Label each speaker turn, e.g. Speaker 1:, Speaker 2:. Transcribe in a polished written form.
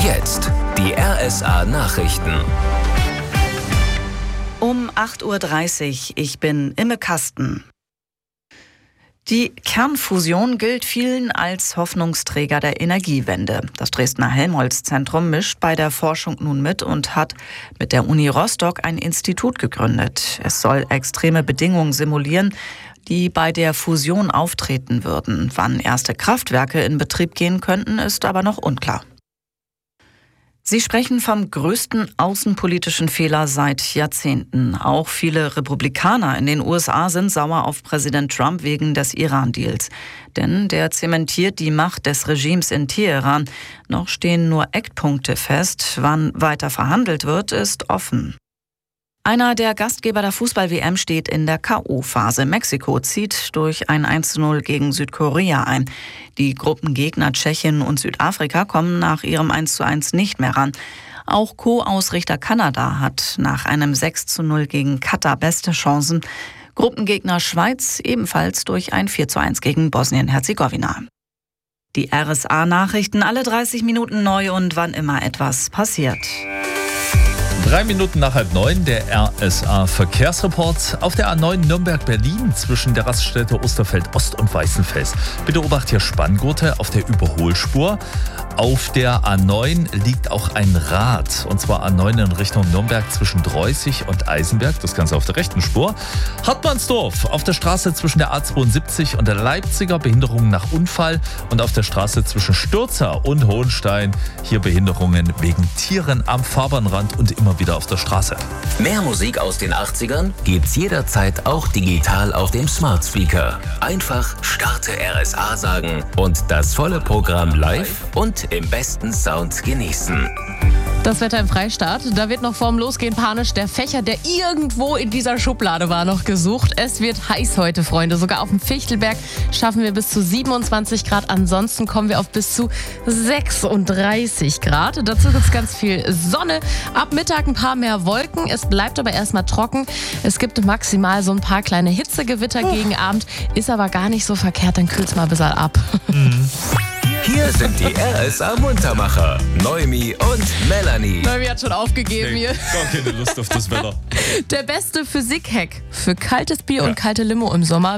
Speaker 1: Jetzt die RSA-Nachrichten.
Speaker 2: Um 8.30 Uhr, ich bin Imme Kasten. Die Kernfusion gilt vielen als Hoffnungsträger der Energiewende. Das Dresdner Helmholtz-Zentrum mischt bei der Forschung nun mit und hat mit der Uni Rostock ein Institut gegründet. Es soll extreme Bedingungen simulieren, die bei der Fusion auftreten würden. Wann erste Kraftwerke in Betrieb gehen könnten, ist aber noch unklar. Sie sprechen vom größten außenpolitischen Fehler seit Jahrzehnten. Auch viele Republikaner in den USA sind sauer auf Präsident Trump wegen des Iran-Deals. Denn der zementiert die Macht des Regimes in Teheran. Noch stehen nur Eckpunkte fest. Wann weiter verhandelt wird, ist offen. Einer der Gastgeber der Fußball-WM steht in der K.O.-Phase. Mexiko zieht durch ein 1:0 gegen Südkorea ein. Die Gruppengegner Tschechien und Südafrika kommen nach ihrem 1:1 nicht mehr ran. Auch Co-Ausrichter Kanada hat nach einem 6:0 gegen Katar beste Chancen. Gruppengegner Schweiz ebenfalls durch ein 4:1 gegen Bosnien-Herzegowina. Die RSA-Nachrichten alle 30 Minuten neu und wann immer etwas passiert.
Speaker 3: 3 Minuten nach 8:30, der RSA-Verkehrsreport auf der A9 Nürnberg-Berlin zwischen der Raststätte Osterfeld-Ost und Weißenfels. Bitte beobachtet hier Spanngurte auf der Überholspur. Auf der A9 liegt auch ein Rad, und zwar A9 in Richtung Nürnberg zwischen Dreußig und Eisenberg, das Ganze auf der rechten Spur. Hartmannsdorf auf der Straße zwischen der A72 und der Leipziger, Behinderungen nach Unfall, und auf der Straße zwischen Stürzer und Hohenstein hier Behinderungen wegen Tieren am Fahrbahnrand und immer wieder auf der Straße.
Speaker 1: Mehr Musik aus den 80ern gibt's jederzeit auch digital auf dem Smart Speaker. Einfach Starte RSA sagen und das volle Programm live und im besten Sound genießen.
Speaker 4: Das Wetter im Freistaat, da wird noch vorm Losgehen panisch der Fächer, der irgendwo in dieser Schublade war, noch gesucht. Es wird heiß heute, Freunde. Sogar auf dem Fichtelberg schaffen wir bis zu 27 Grad. Ansonsten kommen wir auf bis zu 36 Grad. Dazu gibt es ganz viel Sonne. Ab Mittag ein paar mehr Wolken. Es bleibt aber erstmal trocken. Es gibt maximal so ein paar kleine Hitzegewitter gegen Abend. Ist aber gar nicht so verkehrt, dann kühlt es mal ein bisschen ab.
Speaker 1: Hier sind die RSA-Muntermacher, Noemi und Melanie.
Speaker 4: Noemi hat schon aufgegeben hier.
Speaker 3: Gar keine Lust auf das Wetter.
Speaker 4: Der beste Physik-Hack für kaltes Bier und kalte Limo im Sommer.